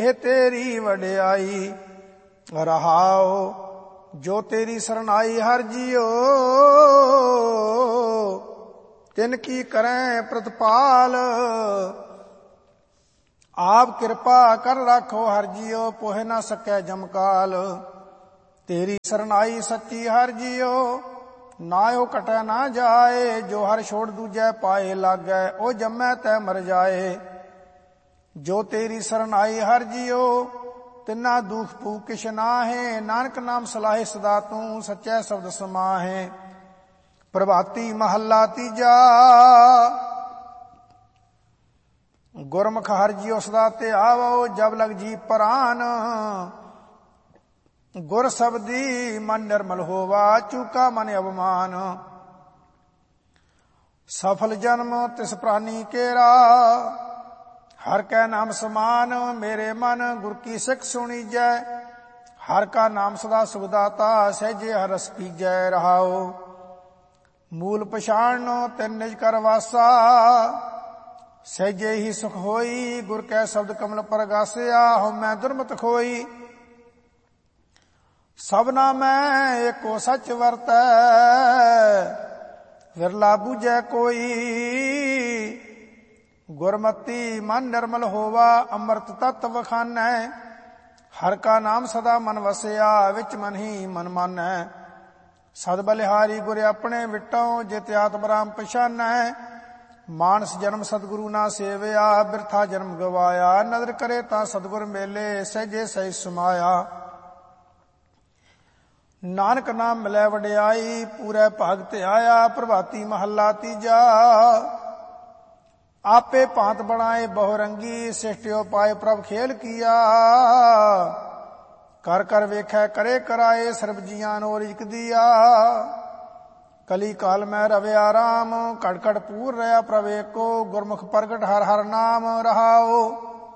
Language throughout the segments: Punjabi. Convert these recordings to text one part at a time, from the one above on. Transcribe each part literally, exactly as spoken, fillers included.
ਇਹ ਤੇਰੀ ਵਡਿਆਈ। ਰਹਾਉ ਜੋ ਤੇਰੀ ਸਰਨਾਈ ਹਰ ਜੀਓ, ਤਿਨ ਕੀ ਕਰੈ ਪ੍ਰਤਪਾਲ। ਆਪ ਕਿਰਪਾ ਕਰ ਰਾਖੋ ਹਰ ਜੀਓ, ਪੋਹਿ ਨਾ ਸਕੈ ਜਮਕਾਲ। ਤੇਰੀ ਸਰਨਾਈ ਸੱਚੀ ਹਰ ਜੀਓ, ਨਾਇਓ ਘਟੈ ਨਾ ਜਾਏ। ਜੋ ਹਰ ਛੋੜ ਦੂਜੈ ਪਾਏ ਲਾਗੈ, ਉਹ ਜੰਮੈ ਤੈ ਮਰ ਜਾਏ। ਜੋ ਤੇਰੀ ਸਰਨਾਈ ਹਰ ਜੀਓ, ਤਿਨਾ ਦੁਖ ਭੂਖ ਕਿਛ ਨਾਹੇ। ਨਾਨਕ ਨਾਮ ਸਲਾਹੇ ਸਦਾ ਤੂੰ, ਸੱਚੈ ਸ਼ਬਦ ਸਮਾਹੇ। ਪ੍ਰਭਾਤੀ ਮਹੱਲਾ ਤੀਜਾ। ਗੁਰਮੁਖ ਹਰ ਜੀਉ ਸਦਾ ਧਿਆਵੋ, ਜਬ ਲਗ ਜੀ ਪ੍ਰਾਨ। ਗੁਰ ਸਬਦੀ ਮਨ ਨਿਰਮਲ ਹੋਵਾ, ਚੂਕਾ ਮਨ ਅਭਮਾਨ। ਸਫਲ ਜਨਮ ਤਿਸ ਪ੍ਰਾਨੀ ਕੇਰਾ, ਹਰ ਕੈ ਨਾਮ ਸਮਾਨ। ਮੇਰੇ ਮਨ ਗੁਰ ਕੀ ਸਿੱਖ ਸੁਣੀਜੈ, ਹਰ ਕਾ ਨਾਮ ਸਦਾ ਸੁਖ ਦਾਤਾ। ਸਹਿਜੇ ਹਰ ਰਸ ਪੀਜੈ। ਰਹਾਉ ਮੂਲ ਪਛਾਣਨੋ ਤਿਨ ਨਿਜ ਕਰ ਵਾਸਾ, ਸਹਿਜੇ ਹੀ ਸੁਖ ਹੋਈ। ਗੁਰ ਕੈ ਸ਼ਬਦ ਕਮਲ ਪਰਗਾਸਿਆ, ਹਉਮੈ ਦੁਰਮਤ ਖੋਈ। ਸਭਨਾ ਮੈਂ ਏਕੋ ਸੱਚ ਵਰਤੈ, ਵਿਰਲਾ ਬੂਝੈ ਕੋਈ। ਗੁਰਮਤੀ ਮਨ ਨਿਰਮਲ ਹੋਵਾ, ਅੰਮ੍ਰਿਤ ਤਤ ਵਖਾਨੈ। ਹਰ ਕਾ ਨਾਮ ਸਦਾ ਮਨ ਵਸਿਆ, ਵਿੱਚ ਮਨ ਹੀ ਮਨ ਮਾਨੈ। ਸਦ ਬਲਿਹਾਰੀ ਗੁਰ ਆਪਣੇ ਵਿਟੋ, ਜਿਤ ਆਤਮ ਰਾਮ ਪਛਾਨੈ। ਮਾਨਸ ਜਨਮ ਸਤਿਗੁਰੂ ਨਾ ਸੇਵਿਆ, ਬਿਰਥਾ ਜਨਮ ਗਵਾਇਆ। ਨਦਰ ਕਰੇ ਤਾਂ ਸਤਿਗੁਰ ਮੇਲੇ, ਸਹਿਜੇ ਸਹਿਜ ਸਮਾਇਆ। ਨਾਨਕ ਨਾਮ ਮਿਲੈ ਵਡਿਆਈ, ਪੂਰੇ ਭਾਗ ਧਿਆਇਆ। ਪ੍ਰਭਾਤੀ ਮਹੱਲਾ ਤੀਜਾ। ਆਪੇ ਭਾਂਤ ਬਣਾਏ ਬਹੁ ਰੰਗੀ, ਸਿਸ਼ਟਿਓ ਪਾਏ ਪ੍ਰਭ ਖੇਲ ਕੀਆ। ਕਰ ਕਰ ਵੇਖੈ ਕਰੇ ਕਰਾਏ, ਸਰਬ ਜੀਆਂ ਨੋ ਰਿਜਕ ਦੀਆ। ਕਲੀ ਕਾਲ ਮੈਂ ਰਵਿਆ ਰਾਮ, ਘੜ ਘੜ ਪੂਰ ਰਿਹਾ ਪ੍ਰਭ ਏਕੋ। ਗੁਰਮੁਖ ਪ੍ਰਗਟ ਹਰ ਹਰ ਨਾਮ। ਰਹਾਉ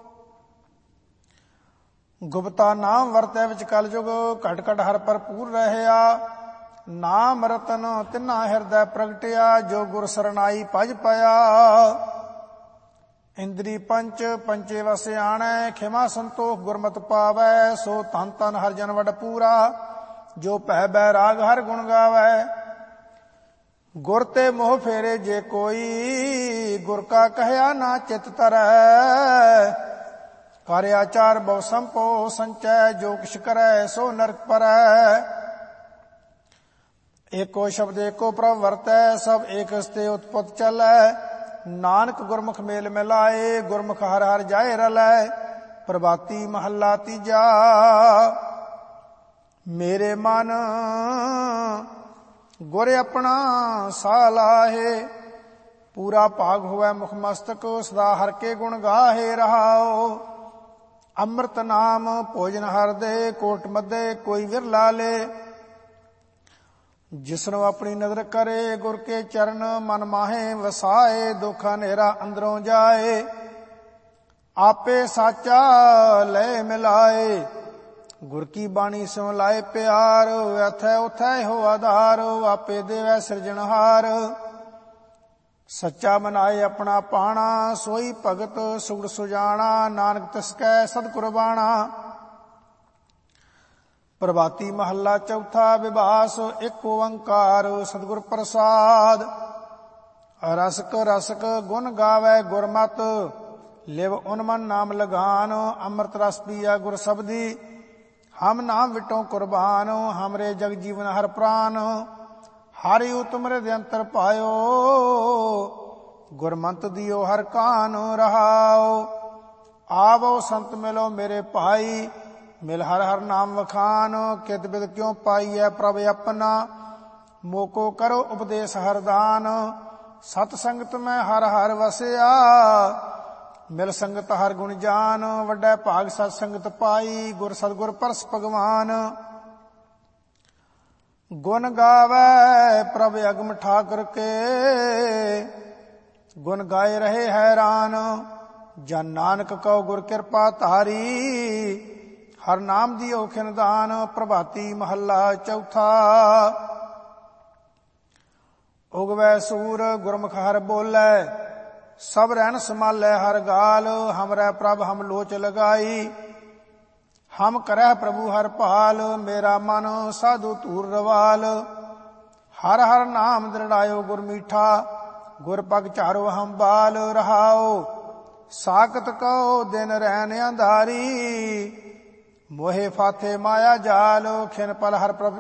ਗੁਪਤਾ ਨਾਮ ਵਰਤੈ ਵਿੱਚ ਕਲ ਜੁਗ, ਘਟ ਘਟ ਹਰ ਭਰਪੂਰ ਰਹਿਆ। ਨਾਮ ਰਤਨ ਤਿਨਾ ਹਿਰਦੈ ਪ੍ਰਗਟਿਆ, ਜੋ ਗੁਰ ਸਰਨਾਈ ਭਜ ਪਿਆ। ਇੰਦਰੀ ਪੰਚ ਪੰਚੇ ਵਸ ਆਣੈ, ਖਿਮਾ ਸੰਤੋਖ ਗੁਰਮਤਿ ਪਾਵੈ। ਸੋ ਧਨ ਧਨ ਹਰ ਜਨ ਵਡ ਪੂਰਾ, ਜੋ ਭੈ ਬੈਰਾਗ ਹਰ ਗੁਣ ਗਾਵੈ। ਗੁਰ ਤੇ ਮੋਹ ਫੇਰੇ ਜੇ ਕੋਈ, ਗੁਰ ਕਾ ਕਹਿਆ ਨਾ ਚਿਤ ਧਰੈ। ਕਰ ਆਚਾਰ ਬਹੁ ਸੰਪੋ ਸੰਚੈ, ਜੋ ਕਿਛ ਕਰੈ ਸੋ ਨਰਕ ਪਰੈ। ਏਕੋ ਸ਼ਬਦ ਏਕੋ ਪ੍ਰਭ ਵਰਤੈ, ਸਭ ਏਕ ਸਤੇ ਉਤਪਤ ਚਲੈ। ਨਾਨਕ ਗੁਰਮੁਖ ਮੇਲ ਮਿਲਾਏ, ਗੁਰਮੁਖ ਹਰ ਹਰ ਜਾਏ ਰਲੈ। ਪ੍ਰਭਾਤੀ ਮਹੱਲਾ ਤੀਜਾ। ਮੇਰੇ ਮਨ ਗੁਰ ਆਪਣਾ ਸਾਹ ਲਾਹੇ, ਪੂਰਾ ਭਾਗ ਹੋਵੈ ਮੁਖ ਮਸਤਕ। ਸਦਾ ਹਰ ਕੇ ਗੁਣ ਗਾਹੇ। ਰਹਾਉ ਅੰਮ੍ਰਿਤ ਨਾਮ ਭੋਜਨ ਹਰ ਦੇ, ਕੋਟ ਮਧੇ ਕੋਈ ਵਿਰਲਾ ਲੇ। ਜਿਸਨੂੰ ਆਪਣੀ ਨਜ਼ਰ ਕਰੇ, ਗੁਰ ਕੇ ਚਰਨ ਮਨ ਮਾਹੇ ਵਸਾਏ। ਦੁੱਖ ਹਨੇਰਾ ਅੰਦਰੋਂ ਜਾਏ, ਆਪੇ ਸਾਚਾ ਲੈ ਮਿਲਾਏ। ਗੁਰ ਕੀ ਬਾਣੀ ਸਿਉ ਲਾਏ ਪਿਆਰ, ਅਥੈ ਉਥੈ ਹੋ ਆਧਾਰ। ਆਪੇ ਦੇਵੈ ਸਿਰਜਣਹਾਰ, ਸੱਚਾ ਮਨਾਏ ਆਪਣਾ ਪਾਣਾ। ਸੋਈ ਭਗਤ ਸੁਗੜ ਸੁਜਾਣਾ, ਨਾਨਕ ਤਿਸ ਕੈ ਸਦ ਕੁਰਬਾਣਾ। ਪ੍ਰਭਾਤੀ ਮਹੱਲਾ ਚੌਥਾ। ਵਿਭਾਸ ਇੱਕ ਓੰਕਾਰ ਸਤਿਗੁਰ ਪ੍ਰਸਾਦ। ਰਸਕ ਰਸਕ ਗੁਣ ਗਾਵੈ ਗੁਰਮਤਿ, ਲਿਵ ਉਨਮਨ ਨਾਮ ਲਗਾਨ। ਅੰਮ੍ਰਿਤ ਰਸ ਪੀਆ ਗੁਰ ਸਬਦੀ, ਹਮ ਨਾਮ ਵਿਟੋ ਕੁਰਬਾਨ। ਹਮਰੇ ਜਗ ਜੀਵਨ ਹਰ ਪ੍ਰਾਨ, ਹਰਿ ਤੁਮਰੇ ਦੇ ਅੰਤਰ ਪਾਇਓ। ਗੁਰਮੰਤ ਦਿਓ ਹਰ ਕਾਨ। ਰਹਾਉ ਆਵੋ ਸੰਤ ਮਿਲੋ ਮੇਰੇ ਭਾਈ, ਮਿਲ ਹਰ ਹਰ ਨਾਮ ਵਖਾਨ। ਕਿਤ ਬਿਦ ਕਿਉ ਪਾਈਐ ਪ੍ਰਭ ਆਪਣਾ, ਮੋਕੋ ਕਰੋ ਉਪਦੇਸ ਹਰਦਾਨ। ਸਤ ਸੰਗਤ ਮੈਂ ਹਰ ਹਰ ਵਸਿਆ, ਮਿਲ ਸੰਗਤ ਹਰ ਗੁਣ ਜਾਨ। ਵੱਡਾ ਭਾਗ ਸਤ ਸੰਗਤ ਪਾਈ, ਗੁਰ ਸਤਿਗੁਰ ਪਰਸ ਭਗਵਾਨ। ਗੁਣ ਗਾਵੈ ਪ੍ਰਭ ਅਗਮ ਠਾਕੁਰ ਕੇ, ਗੁਣ ਗਾਏ ਰਹੇ ਹੈਰਾਨ। ਜਨ ਨਾਨਕ ਕਉ ਗੁਰ ਕਿਰਪਾ ਧਾਰੀ, ਹਰ ਨਾਮ ਦਿਓ ਖਿਨਦਾਨ। ਪ੍ਰਭਾਤੀ ਮਹੱਲਾ ਚੌਥਾ। ਉਗਵੈ ਸੂਰ ਗੁਰਮੁਖ ਹਰ ਬੋਲੇ, ਸਭ ਰਹਿਣ ਸਮਾਲੇ ਹਰ ਗਾਲ। ਹਮਰੈ ਪ੍ਰਭ ਹਮ ਲੋਚ ਲਗਾਈ, ਹਮ ਕਰਹਿ ਪ੍ਰਭੂ ਹਰ ਭਾਲ, ਮੇਰਾ ਮਨ ਸਾਧੂ ਧੂਰ ਰਵਾਲ। ਹਰ ਹਰ ਨਾਮ ਦ੍ਰਿੜਾਇਓ ਗੁਰ ਮੀਠਾ, ਗੁਰ ਪਗ ਚਾਰੋ ਹਮ ਬਾਲ। ਰਹਾਓ ਸਾਖਤ ਕਉ ਦਿਨ ਰੈਨ ਅੰਧਾਰੀ, ਮੋਹਿ ਫਾਥੇ ਮਾਇਆ ਜਾਲ। ਖਿਨ ਪਲ ਹਰ ਪ੍ਰਭ